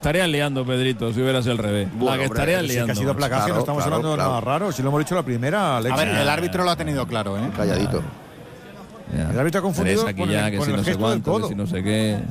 Estarías liando, Pedrito, si hubieras el revés. Bueno, la que hombre, estarías sí liando. Que ha sido placaje, Claro, no estamos claro, hablando de claro. nada raro. Si lo hemos dicho la primera, Alex. A ver, el árbitro lo ha tenido claro, ¿eh? Calladito. Ya. El árbitro ha confundido Estaréis aquí con ya, el, que con si el no sé gesto del cuánto, que codo. si no sé qué.